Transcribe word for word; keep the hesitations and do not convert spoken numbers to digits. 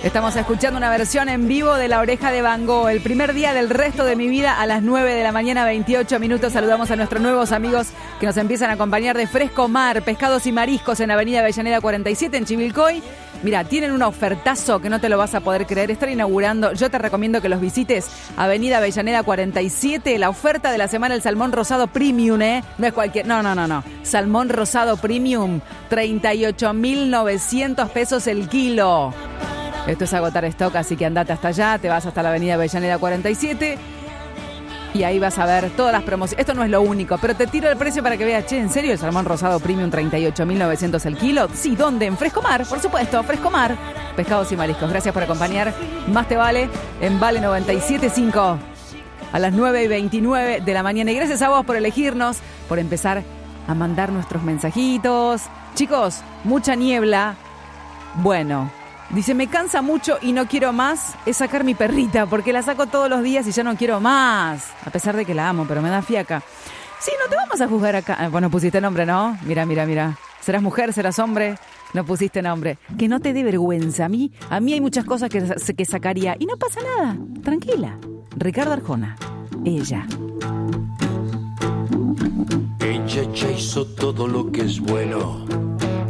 Estamos escuchando una versión en vivo de La Oreja de Van Gogh. El primer día del resto de mi vida a las nueve de la mañana, veintiocho minutos. Saludamos a nuestros nuevos amigos que nos empiezan a acompañar de Fresco Mar, pescados y mariscos en Avenida Avellaneda cuarenta y siete en Chivilcoy. Mira, tienen un ofertazo que no te lo vas a poder creer. Están inaugurando, yo te recomiendo que los visites. Avenida Avellaneda cuarenta y siete, la oferta de la semana, el salmón rosado premium, ¿eh? No es cualquier, no, no, no, no. Salmón rosado premium, treinta y ocho mil novecientos pesos el kilo. Esto es agotar stock, así que andate hasta allá, te vas hasta la Avenida Avellaneda cuarenta y siete y ahí vas a ver todas las promociones. Esto no es lo único, pero te tiro el precio para que veas, che, ¿en serio el salmón rosado premium treinta y ocho mil novecientos el kilo? Sí, ¿dónde? En Fresco Mar, por supuesto, Fresco Mar. Pescados y mariscos, gracias por acompañar. Más te vale en Vale noventa y siete punto cinco a las nueve y veintinueve de la mañana. Y gracias a vos por elegirnos, por empezar a mandar nuestros mensajitos. Chicos, mucha niebla. Bueno, dice, me cansa mucho y no quiero más, es sacar mi perrita, porque la saco todos los días y ya no quiero más. A pesar de que la amo, pero me da fiaca. Sí, no te vamos a juzgar acá. Ah, bueno, pusiste nombre, ¿no? Mira, mira, mira. ¿Serás mujer? ¿Serás hombre? No pusiste nombre. Que no te dé vergüenza. A mí, a mí hay muchas cosas que, que sacaría y no pasa nada. Tranquila. Ricardo Arjona. Ella. Ella ya hizo todo lo que es bueno.